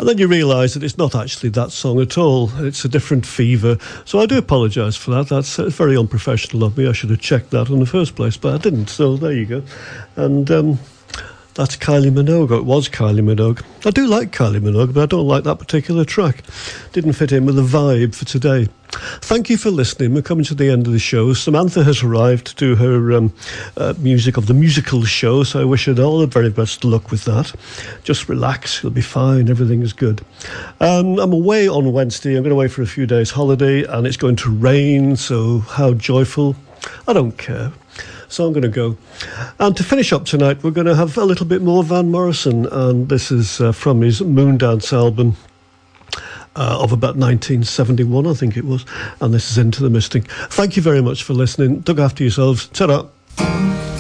And then you realise that it's not actually that song at all. It's a different Fever. So I do apologise for that. That's very unprofessional of me. I should have checked that in the first place, but I didn't. So there you go. And that's Kylie Minogue, or it was Kylie Minogue. I do like Kylie Minogue, but I don't like that particular track. Didn't fit in with the vibe for today. Thank you for listening. We're coming to the end of the show. Samantha has arrived to do her music of the musical show, so I wish her all the very best luck with that. Just relax. You'll be fine. Everything is good. I'm away on Wednesday. I'm going away for a few days holiday, and it's going to rain, so how joyful. I don't care. So I'm going to go. And to finish up tonight, we're going to have a little bit more Van Morrison, and this is from his Moondance album of about 1971, I think it was, and this is Into the Misting. Thank you very much for listening. Look after yourselves. Ta-da.